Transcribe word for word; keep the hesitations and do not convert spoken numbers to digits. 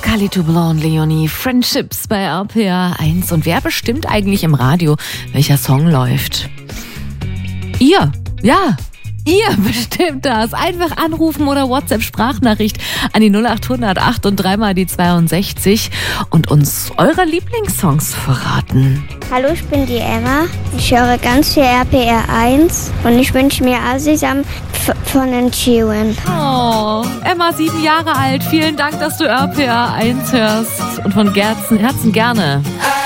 Kali Toublanc und Leonie, Friendships bei R P R eins. Und wer bestimmt eigentlich im Radio, welcher Song läuft? Ihr, ja. Ihr bestimmt das. Einfach anrufen oder WhatsApp-Sprachnachricht an die null acht hundert acht und dreimal die zweiundsechzig und uns eure Lieblingssongs verraten. Hallo, ich bin die Emma. Ich höre ganz viel R P R eins und ich wünsche mir Asisam von den Chewen. Oh, Emma, sieben Jahre alt. Vielen Dank, dass du R P R eins hörst und von Herzen, Herzen gerne.